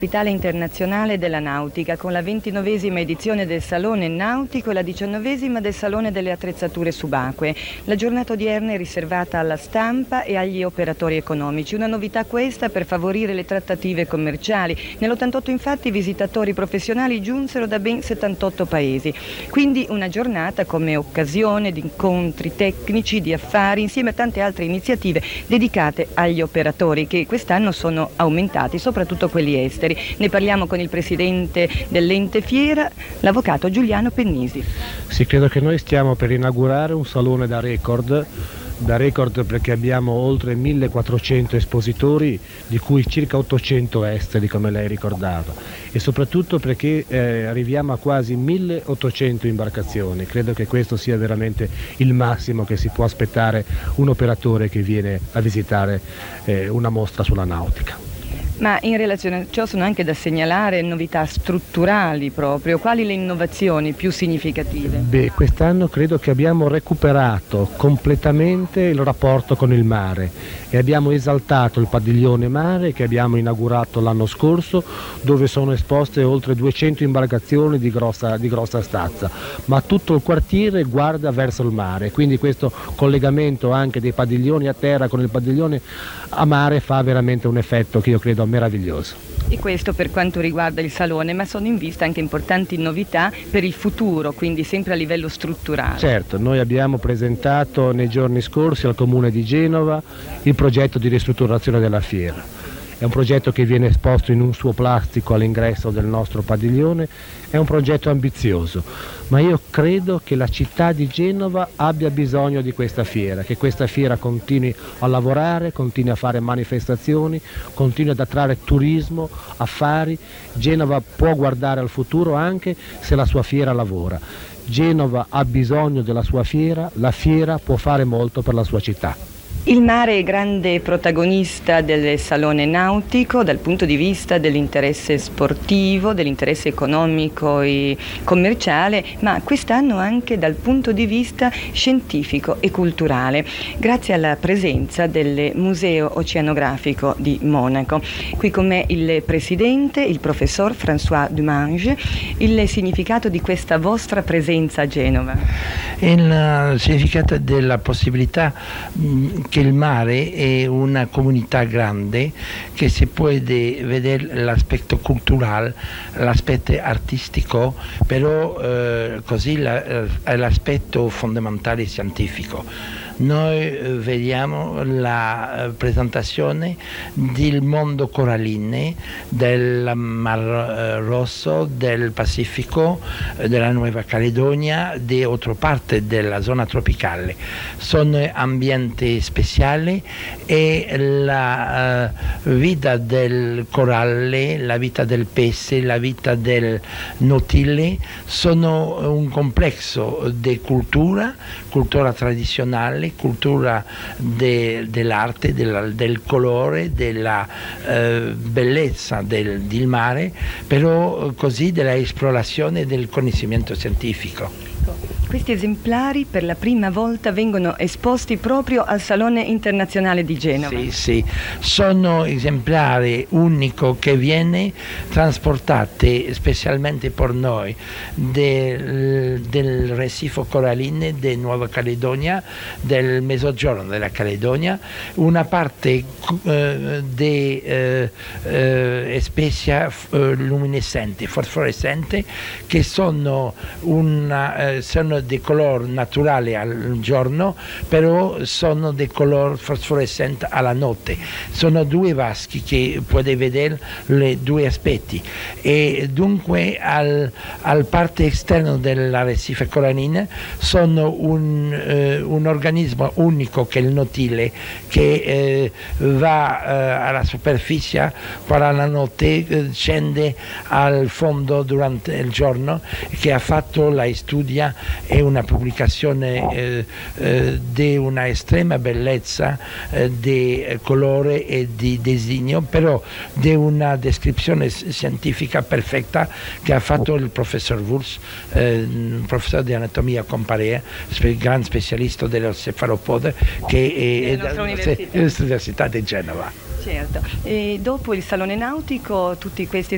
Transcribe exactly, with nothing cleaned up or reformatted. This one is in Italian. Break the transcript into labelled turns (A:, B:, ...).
A: Capitale internazionale della nautica, con la ventinovesima edizione del Salone Nautico e la diciannovesima del Salone delle attrezzature subacquee. La giornata odierna è riservata alla stampa e agli operatori economici. Una novità questa per favorire le trattative commerciali. Nell'ottantotto infatti i visitatori professionali giunsero da ben settantotto paesi. Quindi una giornata come occasione di incontri tecnici, di affari, insieme a tante altre iniziative dedicate agli operatori, che quest'anno sono aumentati, soprattutto quelli esteri. Ne parliamo con il presidente dell'ente Fiera, l'avvocato Giuliano Pennisi.
B: Sì, credo che noi stiamo per inaugurare un salone da record, da record perché abbiamo oltre millequattrocento espositori, di cui circa ottocento esteri, come lei ricordava, e soprattutto perché eh, arriviamo a quasi milleottocento imbarcazioni. Credo che questo sia veramente il massimo che si può aspettare un operatore che viene a visitare eh, una mostra sulla nautica.
A: Ma in relazione a ciò sono anche da segnalare novità strutturali proprio. Quali le innovazioni più significative?
B: Beh, quest'anno credo che abbiamo recuperato completamente il rapporto con il mare e abbiamo esaltato il padiglione mare che abbiamo inaugurato l'anno scorso, dove sono esposte oltre duecento imbarcazioni di grossa, di grossa stazza, ma tutto il quartiere guarda verso il mare, quindi questo collegamento anche dei padiglioni a terra con il padiglione a mare fa veramente un effetto che io credo meraviglioso.
A: E questo per quanto riguarda il salone, ma sono in vista anche importanti novità per il futuro, quindi sempre a livello strutturale.
B: Certo, noi abbiamo presentato nei giorni scorsi al Comune di Genova il progetto di ristrutturazione della fiera. È un progetto che viene esposto in un suo plastico all'ingresso del nostro padiglione, è un progetto ambizioso, ma io credo che la città di Genova abbia bisogno di questa fiera, che questa fiera continui a lavorare, continui a fare manifestazioni, continui ad attrarre turismo, affari. Genova può guardare al futuro anche se la sua fiera lavora. Genova ha bisogno della sua fiera, la fiera può fare molto per la sua città.
A: Il mare è grande protagonista del Salone Nautico dal punto di vista dell'interesse sportivo, dell'interesse economico e commerciale, ma quest'anno anche dal punto di vista scientifico e culturale, grazie alla presenza del Museo Oceanografico di Monaco. Qui con me il presidente, il professor François Dumange. Il significato di questa vostra presenza a Genova?
C: Il significato della possibilità che il mare è una comunità grande, che si può vedere l'aspetto culturale, l'aspetto artistico, però eh, così la, eh, l'aspetto fondamentale scientifico. Noi vediamo la presentazione del mondo coralline, del Mar Rosso, del Pacifico, della Nuova Caledonia, di altre parti della zona tropicale. Sono ambienti speciali e la uh, vita del coralle, la vita del pesce, la vita del nautile sono un complesso di cultura, cultura tradizionale, cultura de, dell'arte, del, del colore, della eh, bellezza del, del mare, però così della esplorazione del conoscimento scientifico.
A: Questi esemplari per la prima volta vengono esposti proprio al Salone Internazionale di Genova.
C: Sì, sì, sono esemplari unici che viene trasportati specialmente per noi del, del Recife coralline di Nuova Caledonia, del mezzogiorno della Caledonia, una parte eh, di eh, eh, specie eh, luminescenti, fosforescenti, che sono, una, eh, sono di colore naturale al giorno, però sono di colore fosforescente alla notte. Sono due vaschi che potete vedere i due aspetti, e dunque al, al parte esterno dell'arrecife corallina sono un, eh, un organismo unico che è il nautile, che eh, va eh, alla superficie per la notte, eh, scende al fondo durante il giorno, che ha fatto la studia è una pubblicazione eh, eh, di una estrema bellezza eh, di colore e di disegno, però di una descrizione scientifica perfetta che ha fatto il professor Wurz, eh, professore di anatomia comparea, gran specialista dello cefalopode, che è dell'Università di Genova.
A: Certo, e dopo il Salone Nautico tutti questi